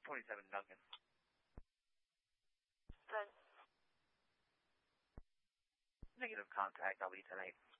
27 Duncan. Good. Negative contact. I'll be tonight.